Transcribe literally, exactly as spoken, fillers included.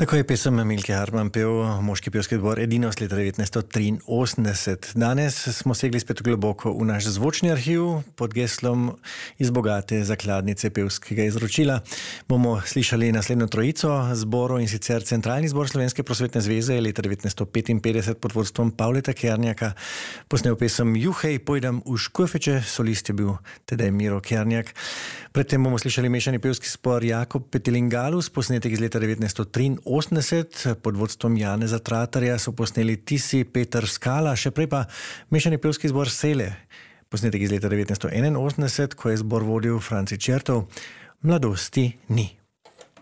Tako je pesem Milke Hartmann pel moški pevski zbor Edinost leta devetnajststo triinosemdeset. Danes smo segli spet globoko v naš zvočni arhiv pod geslom iz bogate zakladnice pevskega izročila. Bomo slišali naslednjo trojico zborov, in sicer Centralni zbor Slovenske prosvetne zveze leta devetnajststo petinpetdeset pod vodstvom Pavleta Kernjaka posnel pesem Juhej, pojdem v Škofječe, solist je bil tedaj Miro Kernjak. Predtem bomo slišali mešani pevski zbor Jakob Petelingalus, posnetek iz leta devetnajststo triinosemdeset, pod vodstvom Janeza Tratarja so posneli Tisi, Peter Skala, še prej pa mešani pevski zbor Sele, posnetek iz leta devetnajststo enainosemdeset, ko je zbor vodil Franci Čertov. Mladosti ni.